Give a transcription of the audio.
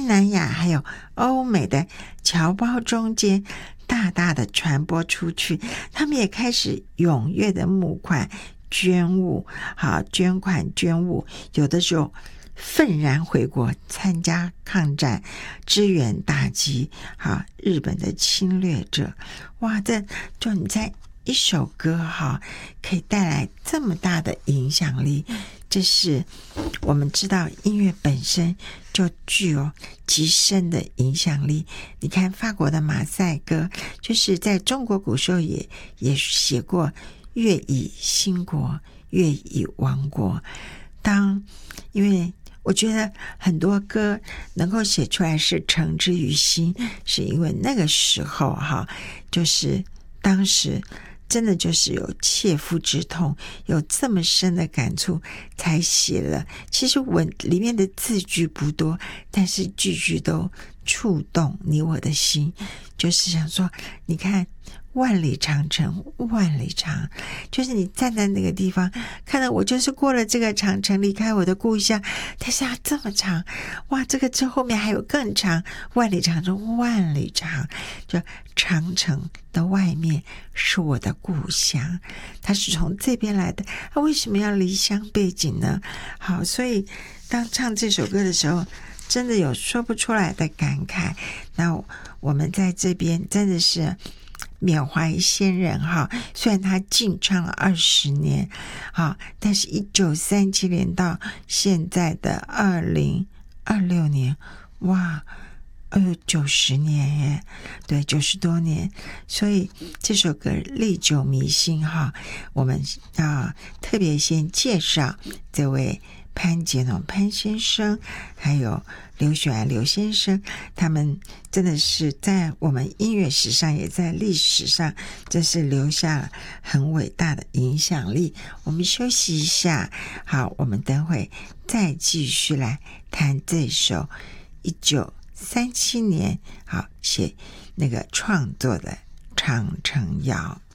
南亚还有欧美的侨胞中间大大的传播出去，他们也开始踊跃的募款捐物，好，捐款捐物，有的时候愤然回国参加抗战，支援打击好日本的侵略者。哇，这就你在一首歌哈，可以带来这么大的影响力，这是我们知道音乐本身就具有极深的影响力。你看法国的马赛歌，就是在中国古时候也写过乐以兴国，乐以亡国。因为我觉得很多歌能够写出来是诚之于心，是因为那个时候哈，就是当时真的就是有切肤之痛，有这么深的感触才写了。其实文里面的字句不多，但是句句都触动你我的心，就是想说你看万里长城万里长，就是你站在那个地方看到我就是过了这个长城离开我的故乡，但是它这么长，哇，这个之后面还有更长，万里长城万里长，就长城的外面是我的故乡，它是从这边来的，它为什么要离乡背井呢？好，所以当唱这首歌的时候真的有说不出来的感慨。那我们在这边真的是缅怀先人哈，虽然他禁唱了20年，好，但是1937年到现在的2026年，哇，90年耶，对，90多年，所以这首歌历久弥新哈。我们要特别先介绍这位潘杰农潘先生，还有刘雪兰刘先生，他们真的是在我们音乐史上也在历史上真是留下了很伟大的影响力。我们休息一下，好，我们等会再继续来谈这首1937年好写那个创作的《长城谣》。